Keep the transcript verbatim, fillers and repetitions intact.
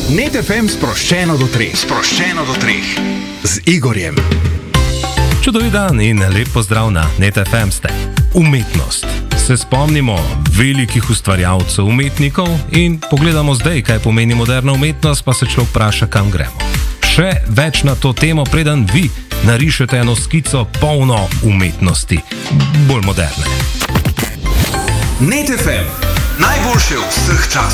Net ef em sproščeno do treh. Sproščeno do treh. Z Igorjem. Čudovit dan in lep pozdrav na Net ef em ste. Umetnost. Se spomnimo velikih ustvarjalcev, umetnikov in pogledamo zdaj, kaj pomeni moderna umetnost, pa se človek vpraša, kam gremo. Še več na to temo, preden vi narišete eno skico polno umetnosti. Bolj moderne. Net ef em. Najboljše vseh časov.